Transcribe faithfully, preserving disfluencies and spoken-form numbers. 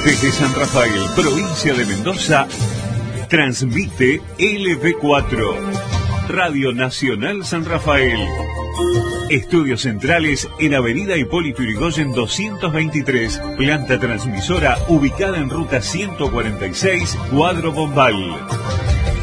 Desde San Rafael, provincia de Mendoza, transmite L B cuatro, Radio Nacional San Rafael. Estudios centrales en Avenida Hipólito Yrigoyen doscientos veintitrés, planta transmisora ubicada en ruta ciento cuarenta y seis, Cuadro Bombal.